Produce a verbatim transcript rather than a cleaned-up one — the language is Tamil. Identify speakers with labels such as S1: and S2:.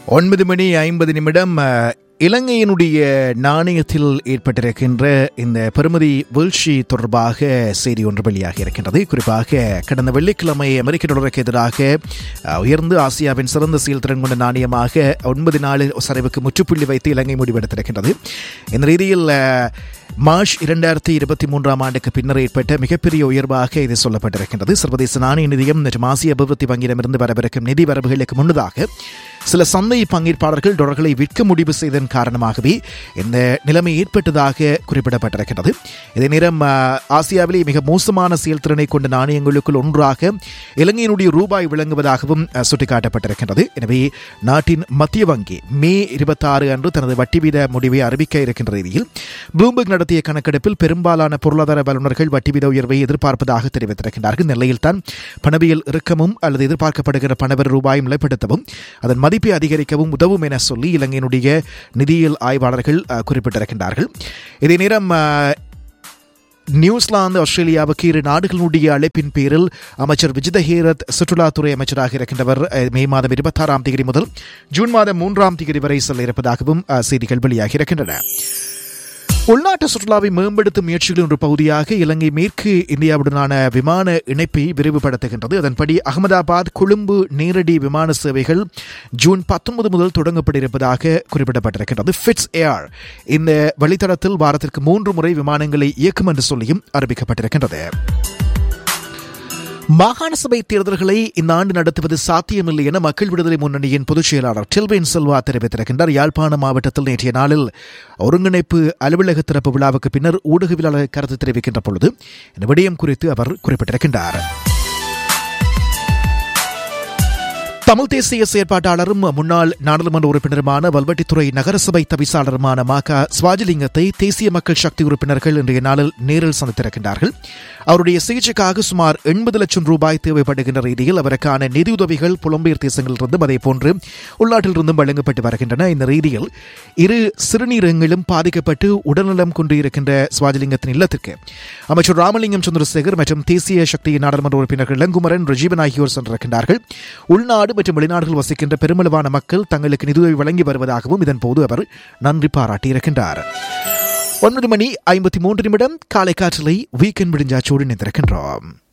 S1: ஒன்பது மணி ஐம்பது நிமிடம். இலங்கையினுடைய நாணயத்தில் ஏற்பட்டிருக்கின்ற இந்த பெறுமதி வீழ்ச்சி தொடர்பாக செய்தி ஒன்று வெளியாக இருக்கின்றது. குறிப்பாக கடந்த வெள்ளிக்கிழமை அமெரிக்க டாலருக்கு எதிராக உயர்ந்து ஆசியாவின் சிறந்த செயல்திறன் கொண்ட நாணயமாக ஒன்பது நாள் சரிவுக்கு முற்றுப்புள்ளி வைத்து இலங்கை முடிவெடுத்திருக்கின்றது. இந்த ரீதியில் மார்ச் இரண்டாயிரத்தி இருபத்தி மூன்றாம் ஆண்டுக்கு பின்னர் ஏற்பட்ட மிகப்பெரிய உயர்வாக இது சொல்லப்பட்டிருக்கின்றது. சர்வதேச நாணய நிதியம் மற்றும் ஆசிய அபிவிருத்தி வங்கியிடமிருந்து வரவிருக்கும் நிதி வரவுகளுக்கு முன்னதாக சில சந்தை பங்கேற்பாளர்கள் டாலர்களை விற்க முடிவு செய்ததன் காரணமாகவே இந்த நிலைமை ஏற்பட்டதாக குறிப்பிடப்பட்டிருக்கிறது. இதே நேரம் ஆசியாவிலே மிக மோசமான செயல்திறனை கொண்ட நாணயங்களுக்குள் ஒன்றாக இலங்கையினுடைய ரூபாய் விளங்குவதாகவும் சுட்டிக்காட்டப்பட்டிருக்கின்றது. எனவே நாட்டின் மத்திய வங்கி மே இருபத்தி ஆறு அன்று தனது வட்டி வீத முடிவை அறிவிக்க இருக்கின்ற ரீதியில் ப்ளூம்பர்க் நடத்திய கணக்கெடுப்பில் பெரும்பாலான பொருளாதார வல்லுநர்கள் வட்டி வீத உயர்வை எதிர்பார்ப்பதாக தெரிவித்திருக்கின்றார்கள். நிலையில் தான் பணவியல் இறுக்கமும் அல்லது எதிர்பார்க்கப்படுகிற பணவர ரூபாயும் நிலைப்படுத்தவும் அதன் மதிப்பை அதிகரிக்கவும் உதவும் என சொல்லி இலங்கையினுடைய நிதியியல் ஆய்வாளர்கள் குறிப்பிட்டிருக்கின்றார்கள். இதே நேரம் நியூசிலாந்து ஆஸ்திரேலியாவுக்கு இரு நாடுகளுடைய அழைப்பின் பேரில் அமைச்சர் விஜித ஹேரத் சுற்றுலாத்துறை அமைச்சராக இருக்கின்றவர் மே மாதம் இருபத்தி ஆறாம் தேதி முதல் ஜூன் மாதம் மூன்றாம் தேதி வரை செல்ல இருப்பதாகவும் செய்திகள் வெளியாகி இருக்கின்றன. உள்நாட்டு சுற்றுலாவை மேம்படுத்தும் முயற்சிகளின் ஒரு பகுதியாக இலங்கை மேற்கு இந்தியாவுடனான விமான இணைப்பை விரிவுபடுத்துகின்றது. அதன்படி அகமதாபாத் கொழும்பு நேரடி விமான சேவைகள் ஜூன் பத்தொன்பது முதல் தொடங்கப்பட இருப்பதாக குறிப்பிடப்பட்டிருக்கின்றது. ஃபிட்ஸ் ஏர் இந்த வழித்தடத்தில் வாரத்திற்கு மூன்று முறை விமானங்களை இயக்கும் என்று சொல்லியும் அறிவிக்கப்பட்டிருக்கின்றது. மாகாண சபை தேர்தல்களை இந்த ஆண்டு நடத்துவது சாத்தியமில்லை என மக்கள் விடுதலை முன்னணியின் பொதுச் செயலாளர் டில்வேன் செல்வா தெரிவித்திருக்கின்றார். யாழ்ப்பாணம் மாவட்டத்தில் நேற்றைய நாளில் ஒருங்கிணைப்பு அலுவலக திறப்பு விழாவுக்கு பின்னர் ஊடகவியலாளர் கருத்து தெரிவிக்கின்ற பொழுது இந்த விடயம் குறித்து அவர் குறிப்பிட்டிருக்கின்றார். தமிழ் தேசிய செயற்பாட்டாளரும் முன்னாள் நாடாளுமன்ற உறுப்பினருமான வல்வெட்டித்துறை நகரசபை தவிசாளருமான மாகா ஸ்வாஜிலிங்கத்தை தேசிய மக்கள் சக்தி உறுப்பினர்கள் இன்றைய நாளில் நேரில் சந்தித்திருக்கின்றார்கள். அவருடைய சிகிச்சைக்காக சுமார் எண்பது லட்சம் ரூபாய் தேவைப்படுகின்ற ரீதியில் அவருக்கான நிதியுதவிகள் புலம்பெயர் தேசங்களிலிருந்தும் அதே போன்று உள்நாட்டிலிருந்தும் வழங்கப்பட்டு வருகின்றன. இந்த ரீதியில் இரு சிறுநீரகங்களும் பாதிக்கப்பட்டு உடல்நலம் கொண்டிருக்கின்ற ஸ்வாஜிலிங்கத்தின் இல்லத்திற்கு அமைச்சர் ராமலிங்கம் சந்திரசேகர் மற்றும் தேசிய சக்தி நாடாளுமன்ற உறுப்பினர்கள் இளங்குமரன் ரஜீவன் ஆகியோர் சென்றிருக்கின்றார்கள். உள்நாடு மற்றும் வெளிநாடுகள் வசிக்கின்ற பெருமளவான மக்கள் தங்களுக்கு நிதியுதவி வழங்கி வருவதாகவும் இதன் போது அவர் நன்றி பாராட்டியிருக்கின்றார். ஒன்பது மணி ஐம்பத்தி மூன்று நிமிடம் காலை காற்றலை வீக்கெண்ட் விடிஞ்சாச்சோடு நினைத்திருக்கின்றோம்.